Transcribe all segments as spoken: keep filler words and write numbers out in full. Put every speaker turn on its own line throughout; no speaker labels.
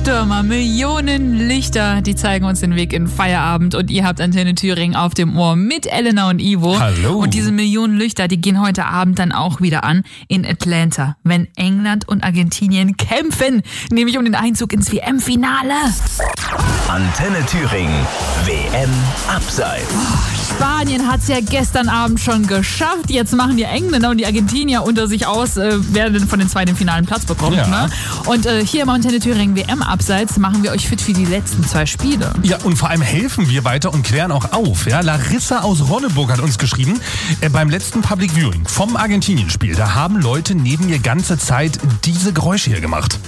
Stürmer, Millionen Lichter, die zeigen uns den Weg in Feierabend und ihr habt Antenne Thüringen auf dem Ohr mit Elena und Ivo.
Hallo.
Und diese Millionen Lichter, die gehen heute Abend dann auch wieder an in Atlanta, wenn England und Argentinien kämpfen, nämlich um den Einzug ins W M-Finale.
Antenne Thüringen, W M Abseits.
Spanien hat es ja gestern Abend schon geschafft. Jetzt machen die Engländer und die Argentinier unter sich aus, äh, wer denn von den zwei den finalen Platz bekommt.
Ja.
Ne? Und äh, hier im Antenne Thüringen W M Abseits machen wir euch fit für die letzten zwei Spiele.
Ja, und vor allem helfen wir weiter und klären auch auf. Ja, Larissa aus Ronneburg hat uns geschrieben, äh, beim letzten Public Viewing vom Argentinien-Spiel, da haben Leute neben mir ganze Zeit diese Geräusche hier gemacht.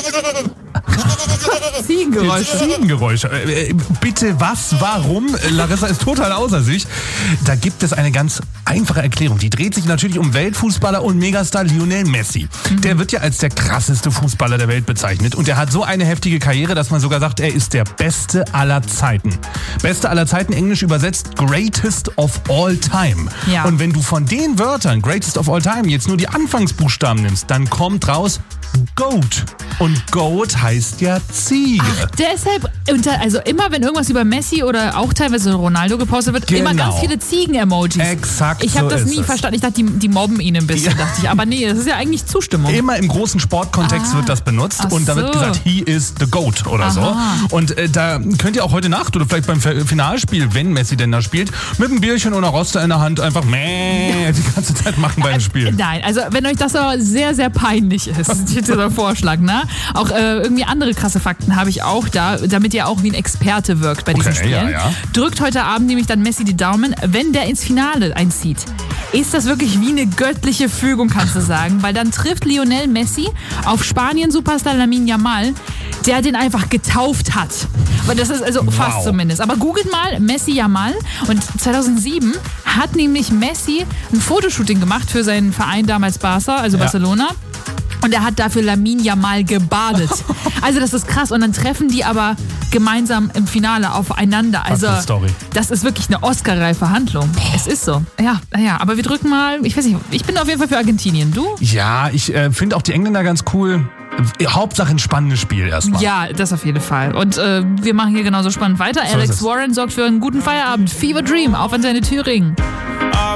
Ziegengeräusche.
Ziegengeräusche. Äh, bitte was, warum? Larissa ist total außer sich. Da gibt es eine ganz einfache Erklärung. Die dreht sich natürlich um Weltfußballer und Megastar Lionel Messi. Mhm. Der wird ja als der krasseste Fußballer der Welt bezeichnet. Und er hat so eine heftige Karriere, dass man sogar sagt, er ist der Beste aller Zeiten. Beste aller Zeiten, englisch übersetzt, Greatest of All Time.
Ja.
Und wenn du von den Wörtern, Greatest of All Time, jetzt nur die Anfangsbuchstaben nimmst, dann kommt raus GOAT. Und GOAT heißt ja Ziege.
Ach, deshalb, also immer wenn irgendwas über Messi oder auch teilweise Ronaldo gepostet wird,
Genau.
immer ganz viele Ziegen-Emojis.
Exakt
Ich habe
so
das
ist
nie
es.
verstanden. Ich dachte, die, die mobben ihn ein bisschen,
Ja.
dachte ich. Aber nee, das ist ja eigentlich Zustimmung.
Immer im großen Sportkontext
Ah.
wird das benutzt
Ach
und da wird
so.
gesagt, he is the GOAT oder
Aha.
so. Und äh, da könnt ihr auch heute Nacht oder vielleicht beim Finalspiel, wenn Messi denn da spielt, mit einem Bierchen oder Roster in der Hand einfach mäh die ganze Zeit machen beim Spiel.
Nein, also wenn euch das aber sehr, sehr peinlich ist, dieser Vorschlag, ne? Auch äh, irgendwie andere krasse Fakten habe ich auch da, damit ihr auch wie ein Experte wirkt bei diesen
Okay,
Spielen.
ja, ja.
Drückt heute Abend nämlich dann Messi die Daumen, wenn der ins Finale einzieht. Ist das wirklich wie eine göttliche Fügung, kannst du sagen, weil dann trifft Lionel Messi auf Spanien-Superstar Lamine Yamal, der den einfach getauft hat. Weil das ist also fast
Wow.
zumindest. Aber googelt mal Messi Yamal und zweitausendsieben hat nämlich Messi ein Fotoshooting gemacht für seinen Verein damals Barca, also
Ja.
Barcelona. Und er hat dafür Lamine Yamal gebadet. Also das ist krass. Und dann treffen die aber gemeinsam im Finale aufeinander. Also
eine Story.
das ist wirklich eine Oscar-reife Handlung. Es ist so. Ja, ja, aber wir drücken mal, ich weiß nicht, ich bin auf jeden Fall für Argentinien. Du?
Ja, ich äh, finde auch die Engländer ganz cool. Äh, Hauptsache ein spannendes Spiel erstmal.
Ja, das auf jeden Fall. Und äh, wir machen hier genauso spannend weiter.
So ist
Alex
es.
Warren sorgt für einen guten Feierabend. Fever Dream auf Antenne Thüringen.